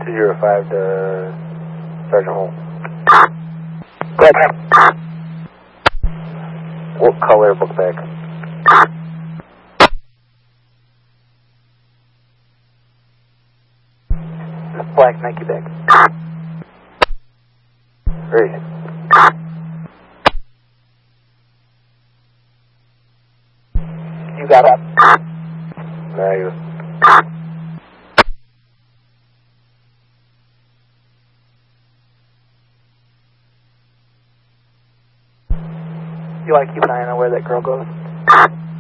205 to Sergeant Holt. Go ahead. What color book bag? Black Nike bag. Great. You got up. Negative. You want to keep an eye on where that girl goes?